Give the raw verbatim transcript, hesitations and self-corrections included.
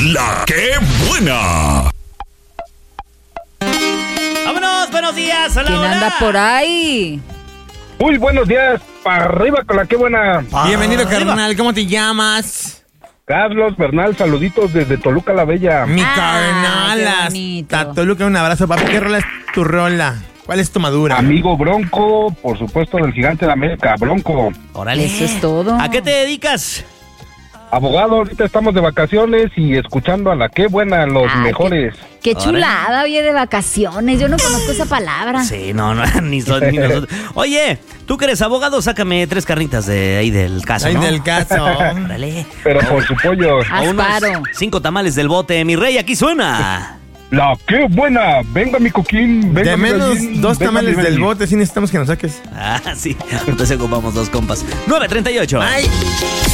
La que buena. ¡Vámonos! ¡Buenos días! ¡Hola, ¿Quién hola! anda por ahí? Muy buenos días, para arriba con la que buena. Bienvenido, Arriba. carnal. ¿Cómo te llamas? Carlos Bernal, saluditos desde Toluca la Bella. Mi Ah, carnal. qué bonito. Hasta Toluca, un abrazo, papi. ¿Qué rola es tu rola? ¿Cuál es tu madura? Amigo Bronco, por supuesto del Gigante de América, Bronco. ¡Órale! Eso es todo. ¿A qué te dedicas? Abogado, ahorita estamos de vacaciones y escuchando a la que buena, los Ay, mejores. Qué Órale. chulada, oye, de vacaciones. Yo no conozco esa palabra. Sí, no, no, ni, so- ni nosotros. Oye, tú que eres abogado, sácame tres carnitas de ahí del caso, Ahí ¿no? del caso. Órale. Pero por su pollo. A unos Asparo. cinco tamales del bote, mi rey, aquí suena. La que buena. Venga mi coquín. Venga, De mi menos Bellín, dos venga, tamales mi del Bellín. bote, sí necesitamos que nos saques. Ah, sí. Entonces ocupamos dos compas. nueve treinta y ocho. Ay.